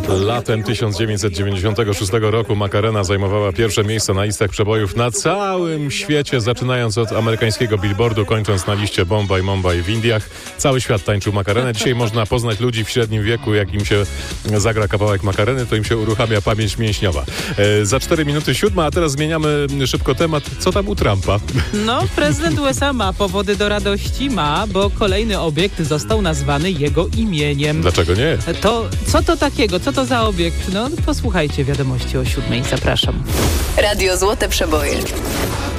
Latem 1996 roku Macarena zajmowała pierwsze miejsce na listach przebojów na całym świecie, zaczynając od amerykańskiego Billboardu, kończąc na liście Bombay Mumbai w Indiach. Cały świat tańczył Macarenę. Dzisiaj można poznać ludzi w średnim wieku, jak im się zagra kawałek Macareny, to im się uruchamia pamięć mięśniowa. Za 4 minuty 7, a teraz zmieniamy szybko temat. Co tam u Trumpa? No, prezydent USA ma powody do radości, bo kolejny obiekt został nazwany jego imieniem. Dlaczego nie? To co to takiego? Co to za obiekt? No, posłuchajcie wiadomości o 7:00. Zapraszam. Radio Złote Przeboje.